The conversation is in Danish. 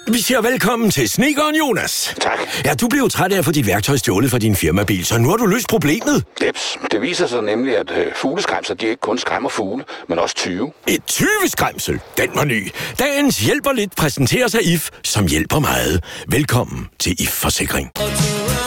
Vi siger velkommen til snedkeren Jonas. Tak. Ja, du blev træt af at få dit værktøj stjålet fra din firmabil, så nu har du løst problemet. Jeps. Det viser sig nemlig, at fugleskræmser, de ikke kun skræmmer fugle, men også 20. Et 20-skræmsel, den var ny. Dagens hjælper lidt præsenterer sig IF, som hjælper meget. Velkommen til IF Forsikring.